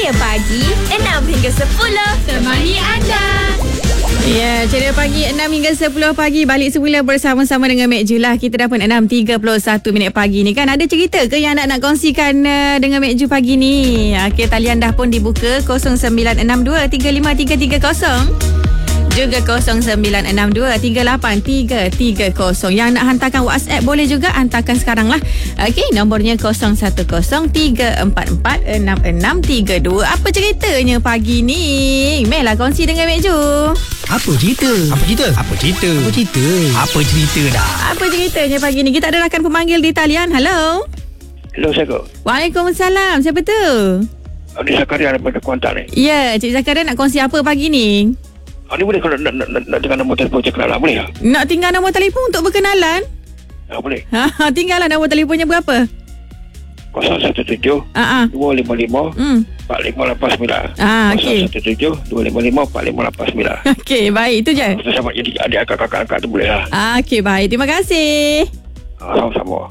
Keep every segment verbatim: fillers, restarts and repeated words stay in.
Ceria Pagi enam hingga sepuluh temani anda. Ya, Ceria Pagi enam hingga sepuluh pagi balik semula bersama-sama dengan Mek Ju lah. Kita dah pun enam tiga puluh satu minit pagi ni kan. Ada cerita ke yang nak nak kongsikan uh, dengan Mek Ju pagi ni? Okey, talian dah pun dibuka kosong sembilan enam dua tiga lima tiga tiga kosong. Juga kosong sembilan enam dua tiga lapan tiga tiga kosong. Yang nak hantarkan WhatsApp boleh juga hantarkan sekarang lah. Okey, nombornya kosong satu kosong tiga empat empat enam enam tiga dua. Apa ceritanya pagi ni? Mel lah kongsi dengan Mek Ju. Apa cerita? Apa cerita? Apa cerita? Apa cerita? Apa cerita dah? Apa ceritanya pagi ni? Kita ada rakan pemanggil di talian. Halo. Hello, Assalamualaikum. Waalaikumsalam. Siapa tu? Ini Zakaria daripada Kuantan ni. Ya, Cik Zakaria nak kongsi apa pagi ni? Oh, ni boleh kalau nak, nak, nak, nak tinggal nombor telefon je kenalan, boleh tak? Nak tinggal nombor telefon untuk berkenalan? Ha, boleh. Ha, tinggallah nombor telefonnya berapa? kosong satu tujuh Ah, ah. dua lima lima Hmm. empat lima lapan sembilan. Ah, okey. kosong satu tujuh dua lima lima empat lima lapan sembilan. Okey, baik. Itu je. Kita sama jadi adik kakak-kakak tu boleh lah. Ah, okey, baik. Terima kasih. Ha, sama-sama.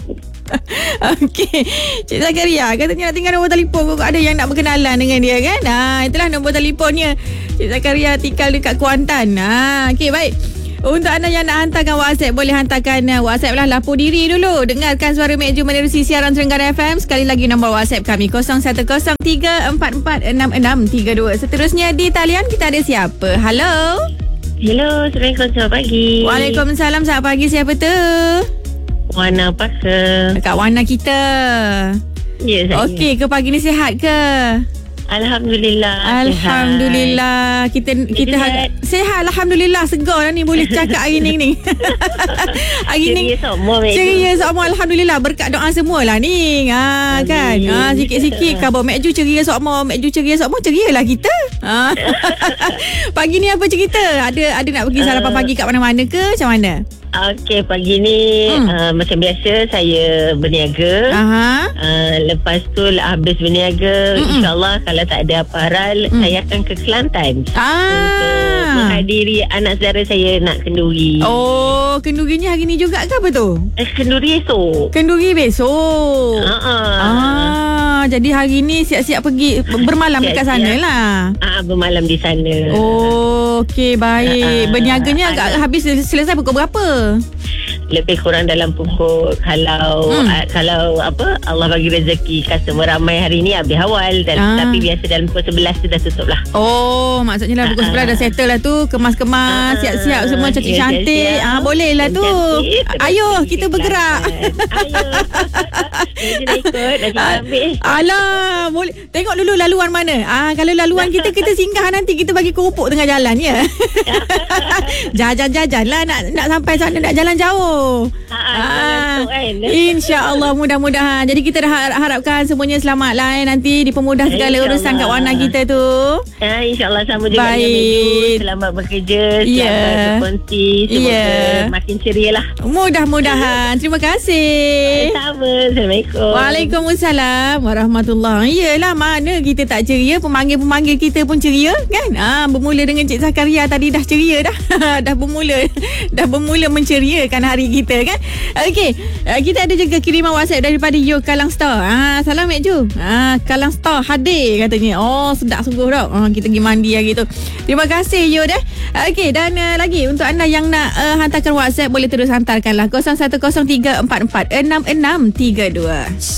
Okey, Cik Zakaria katanya nak tinggal nombor telefon. Kok ada yang nak berkenalan dengan dia kan? Ah, itulah nombor telefonnya. Cik Zakaria tinggal dekat Kuantan. Ah, okey, baik. Untuk anda yang nak hantarkan WhatsApp, boleh hantarkan uh, WhatsApp lah. Lapor diri dulu. Dengarkan suara Mek Ju menerusi siaran Terengganu F M. Sekali lagi nombor WhatsApp kami kosong satu kosong tiga empat empat enam enam tiga dua. Seterusnya di talian kita ada siapa? Halo. Hello, Assalamualaikum, selamat pagi. Waalaikumsalam, selamat pagi. Siapa tu? Wana Parker. Kak Wana kita. Ya, saya. Okey, ke pagi ni sihat ke? Alhamdulillah. Alhamdulillah. Kita kita sihat. Sihat, alhamdulillah. Segar lah ni boleh cakap hari ni ni. Hari ni Ceria semua, Mek Ju. ceria semua, alhamdulillah. Berkat doa semualah ni. Ha kan. Ha sikit-sikit khabar Mek Ju ceria semua, Mek Ju ceria semua, cerialah kita. Ha. Pagi ni apa cerita? Ada ada nak pergi sarapan pagi kat mana-mana ke? Macam mana? Okey, pagi ni Hmm. uh, macam biasa saya berniaga. Aha. Uh, lepas tu habis berniaga, Mm-mm. insyaAllah kalau tak ada apa hal, Mm. saya akan ke Kelantan untuk Ah. menghadiri anak saudara saya nak kenduri. Oh, kendurinya hari ni juga ke apa tu? Eh, kenduri esok. Kenduri besok. Uh-uh. Ah, jadi hari ni siap-siap pergi bermalam dekat sana Siap-siap. lah. Ah, bermalam di sana. Oh, okey, baik. Ah, Berniaganya agak ada. habis selesai pukul berapa? Lebih kurang dalam pukul kalau Hmm. uh, kalau apa Allah bagi rezeki customer ramai hari ni habis awal dan, Ah. tapi biasa dalam pukul sebelas tu dah tutup lah. Oh, maksudnya lah pukul Ah, sebelas ah. dah settle lah tu. Kemas-kemas, Ah, siap-siap semua ya, cantik-cantik. siap-siap. Ah, boleh lah tu. Cantik, terus Ayo, pergi kita ke bergerak. Kelantan. Ayo. Meja dah ikut, dah kita ambil. Alah, boleh. Tengok dulu laluan mana. Ah, kalau laluan kita kita singgah nanti kita bagi kerupuk tengah jalan ya. Jajan-jajan lah nak nak sampai sana, nak jalan jauh. Ah, ngantuk kan. InsyaAllah mudah-mudahan. Jadi kita dah har- harapkan semuanya selamat lah eh, nanti dipermudah segala InsyaAllah. urusan kat Wana kita tu. Ah, InsyaAllah sama juga Baik. dengan Meju. Selamat bekerja, Ya. selamat berkongsi. Semoga Ya. makin ceria lah. Mudah-mudahan. Terima kasih. Sama. Assalamualaikum. Waalaikumsalam warahmatullahi. Yelah, mana kita tak ceria, pemanggil-pemanggil kita pun ceria kan. Ah, bermula dengan Cik Zakaria tadi dah ceria dah. dah bermula dah bermula menceriakan hari kita kan. Okey, uh, kita ada juga kiriman WhatsApp daripada Yo Kalang Store. Ah, salam Mek Ju. Ah, Kalang Store hadir katanya. Oh, sedap sungguh dah. Ah, kita pergi mandi hari tu. Terima kasih Yo dah. Okey, dan uh, lagi untuk anda yang nak uh, hantarkan WhatsApp boleh terus hantarkanlah kosong satu kosong tiga empat empat enam enam tiga dua.